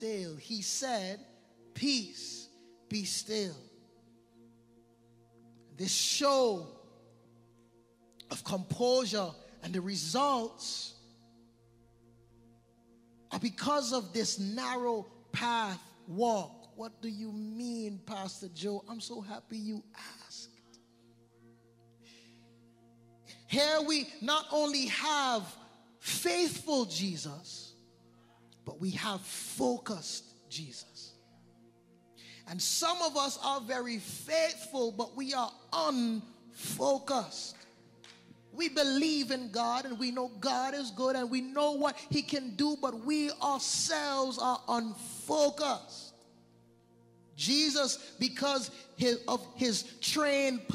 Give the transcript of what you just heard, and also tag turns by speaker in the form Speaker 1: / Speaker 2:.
Speaker 1: still. He said, peace, be still. This show of composure and the results are because of this narrow path walk. What do you mean, Pastor Joe? I'm so happy you asked. Here we not only have faithful Jesus, but we have focused Jesus. And some of us are very faithful, but we are unfocused. We believe in God and we know God is good and we know what He can do, but we ourselves are unfocused. Jesus, because of his trained